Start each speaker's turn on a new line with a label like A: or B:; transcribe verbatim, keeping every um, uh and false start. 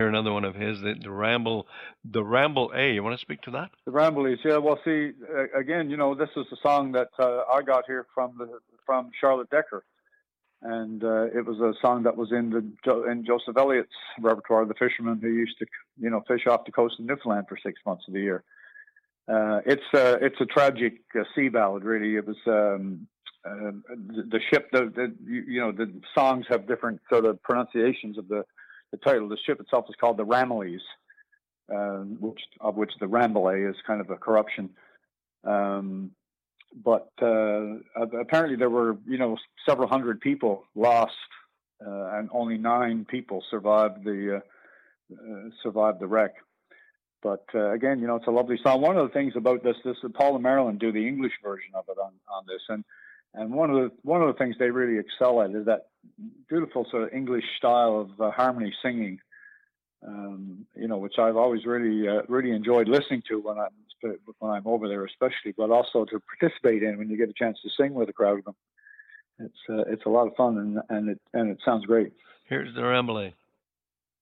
A: another one of his, the, the Ramble, the Ramble A. You want to speak to that?
B: The Ramblies, yeah. Well, see, uh, again, you know, this is a song that uh, I got here from the from Charlotte Decker, and uh, it was a song that was in the in Joseph Elliott's repertoire, the fisherman who used to, you know, fish off the coast of Newfoundland for six months of the year. Uh, it's uh, it's a tragic uh, sea ballad, really. It was um, uh, the, the ship. The, the you, you know the songs have different sort of pronunciations of the, the title. The ship itself is called the Ramillies, uh, which of which the Ramblay is kind of a corruption. Um, but uh, apparently there were you know several hundred people lost, uh, and only nine people survived the uh, uh, survived the wreck. But uh, again, you know, it's a lovely song. One of the things about this, this is Paul and Marilyn do the English version of it on, on this, and and one of the one of the things they really excel at is that beautiful sort of English style of uh, harmony singing. Um, you know, which I've always really uh, really enjoyed listening to when I'm when I'm over there, especially, but also to participate in when you get a chance to sing with a crowd of them. It's uh, it's a lot of fun, and and it and it sounds great.
A: Here's the Ramblay.